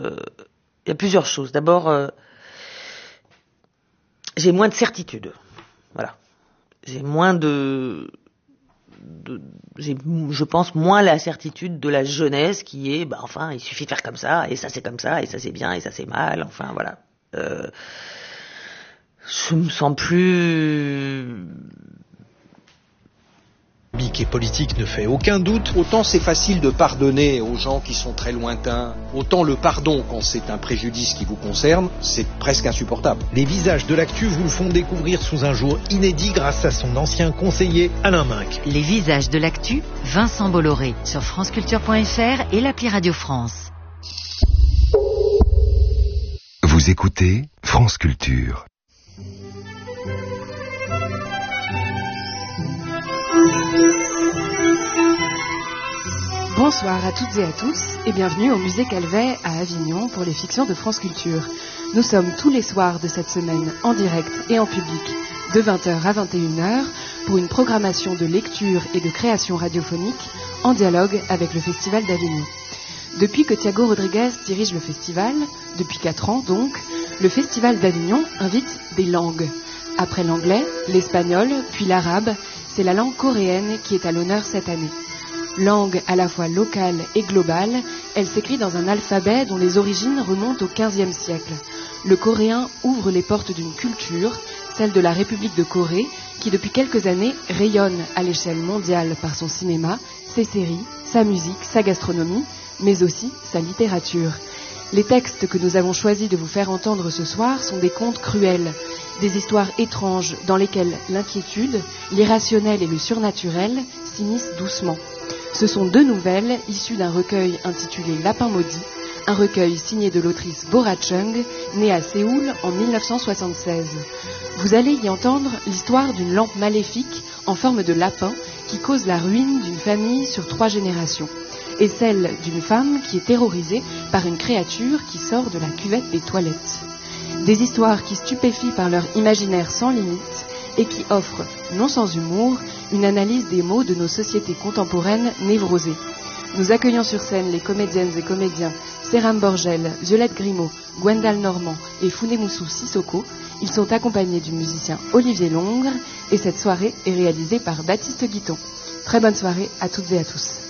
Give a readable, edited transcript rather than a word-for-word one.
il y a plusieurs choses. D'abord, j'ai moins de certitude. Voilà. J'ai moins je pense moins la certitude de la jeunesse qui est, enfin, il suffit de faire comme ça, et ça c'est comme ça, et ça c'est bien, et ça c'est mal, enfin voilà. Je me sens plus... Et politique ne fait aucun doute. Autant c'est facile de pardonner aux gens qui sont très lointains, autant le pardon quand c'est un préjudice qui vous concerne, c'est presque insupportable. Les visages de l'actu vous le font découvrir sous un jour inédit grâce à son ancien conseiller Alain Minc. Les visages de l'actu, Vincent Bolloré, sur franceculture.fr et l'appli Radio France. Vous écoutez France Culture. Bonsoir à toutes et à tous et bienvenue au Musée Calvet à Avignon pour les fictions de France Culture. Nous sommes tous les soirs de cette semaine en direct et en public de 20h à 21h pour une programmation de lecture et de création radiophonique en dialogue avec le Festival d'Avignon. Depuis que Thiago Rodriguez dirige le festival, depuis 4 ans donc, le Festival d'Avignon invite des langues. Après l'anglais, l'espagnol, puis l'arabe, c'est la langue coréenne qui est à l'honneur cette année. Langue à la fois locale et globale, elle s'écrit dans un alphabet dont les origines remontent au XVe siècle. Le coréen ouvre les portes d'une culture, celle de la République de Corée, qui depuis quelques années rayonne à l'échelle mondiale par son cinéma, ses séries, sa musique, sa gastronomie, mais aussi sa littérature. Les textes que nous avons choisi de vous faire entendre ce soir sont des contes cruels, des histoires étranges dans lesquelles l'inquiétude, l'irrationnel et le surnaturel s'immiscent doucement. Ce sont 2 nouvelles issues d'un recueil intitulé Lapin maudit, un recueil signé de l'autrice Bora Chung, née à Séoul en 1976. Vous allez y entendre l'histoire d'une lampe maléfique en forme de lapin qui cause la ruine d'une famille sur 3 générations, et celle d'une femme qui est terrorisée par une créature qui sort de la cuvette des toilettes. Des histoires qui stupéfient par leur imaginaire sans limite et qui offrent, non sans humour, une analyse des maux de nos sociétés contemporaines névrosées. Nous accueillons sur scène les comédiennes et comédiens Seram Borgel, Violette Grimaud, Gwendal Normand et Funemoussou Sissoko. Ils sont accompagnés du musicien Olivier Longre et cette soirée est réalisée par Baptiste Guiton. Très bonne soirée à toutes et à tous.